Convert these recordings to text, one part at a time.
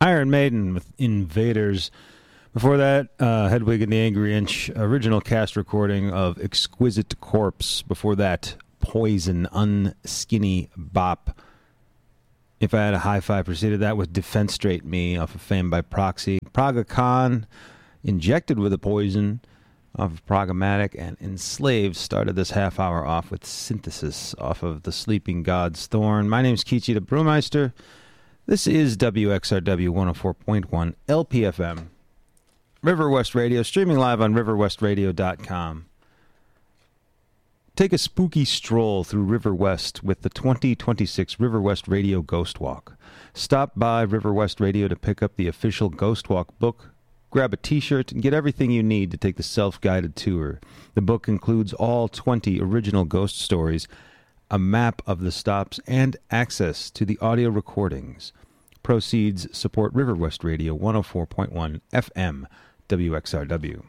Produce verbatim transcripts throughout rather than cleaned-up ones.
Iron Maiden with Invaders. Before that, uh, Hedwig and the Angry Inch, original cast recording of Exquisite Corpse. Before that, Poison, Unskinny Bop. If I Had a Hi-Fi, preceded that with Defenstrate Me off of Fame by Proxy. Praga Khan, Injected with a Poison off of Pragmatic, and Enslaved started this half hour off with Synthesis off of The Sleeping God's Thorn. My name's Kichi the Brewmeister. This is W X R W one oh four point one L P F M. River West Radio, streaming live on river west radio dot com. Take a spooky stroll through River West with the twenty twenty-six River West Radio Ghost Walk. Stop by River West Radio to pick up the official Ghost Walk book, grab a t-shirt, and get everything you need to take the self-guided tour. The book includes all twenty original ghost stories, a map of the stops, and access to the audio recordings. Proceeds support River West Radio one oh four point one F M. W X R W.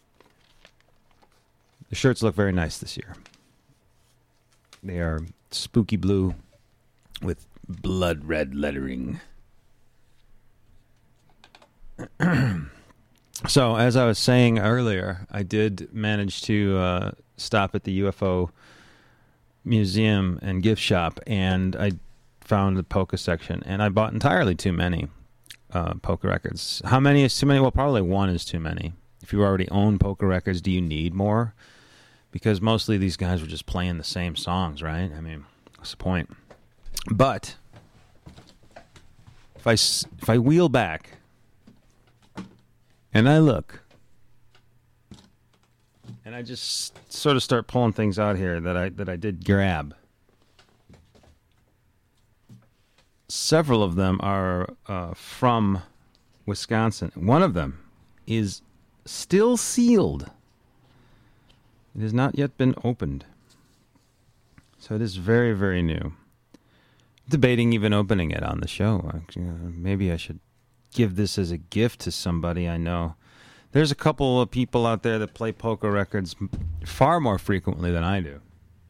The shirts look very nice this year. They are spooky blue with blood red lettering. So, as I was saying earlier, I did manage to uh, stop at the U F O Museum and gift shop, and I found the polka section, and I bought entirely too many. Uh, polka records. How many is too many? Well, probably one is too many. If you already own polka records, do you need more? Because mostly these guys were just playing the same songs, right? I mean, what's the point? But if I if I wheel back and I look and I just sort of start pulling things out here that I that I did grab. Several of them are uh, from Wisconsin. One of them is still sealed. It has not yet been opened. So it is very, very new. Debating even opening it on the show. Actually, uh, maybe I should give this as a gift to somebody I know. There's a couple of people out there that play polka records far more frequently than I do.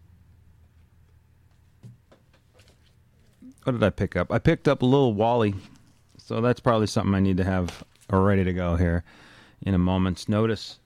What did I pick up? I picked up Lil Wally, so that's probably something I need to have ready to go here in a moment's notice.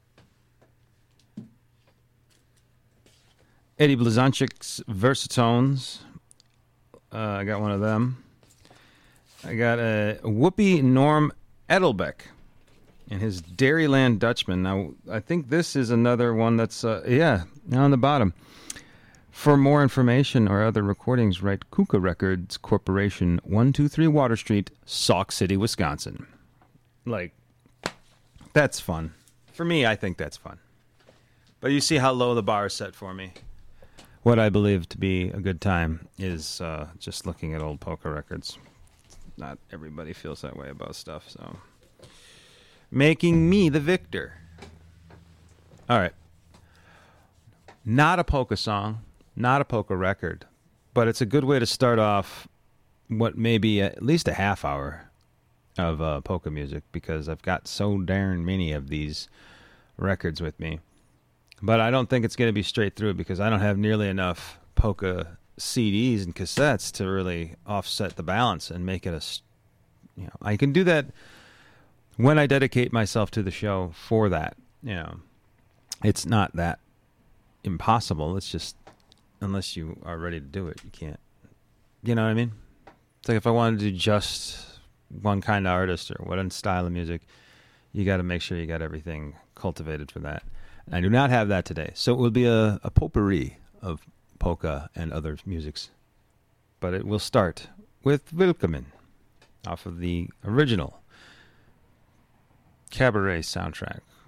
Eddie Blazonczyk's Versatones. Uh, I got one of them. I got a Whoopi Norm Edelbeck and his Dairyland Dutchman. Now, I think this is another one that's, uh, yeah, on the bottom. For more information or other recordings, write Kuka Records Corporation, one two three Water Street, Sauk City, Wisconsin. Like, that's fun. For me, I think that's fun. But you see how low the bar is set for me. What I believe to be a good time is uh, just looking at old polka records. Not everybody feels that way about stuff, so. Making me the victor. All right. Not a polka song. Not a polka record, but it's a good way to start off what may be at least a half hour of uh, polka music, because I've got so darn many of these records with me. But I don't think it's going to be straight through, because I don't have nearly enough polka C Ds and cassettes to really offset the balance and make it a, you know, I can do that when I dedicate myself to the show for that. You know, it's not that impossible. It's just, unless you are ready to do it, you can't. You know what I mean? It's like if I wanted to do just one kind of artist or one style of music, you got to make sure you got everything cultivated for that. And I do not have that today. So it will be a, a potpourri of polka and other musics. But it will start with Willkommen off of the original Cabaret soundtrack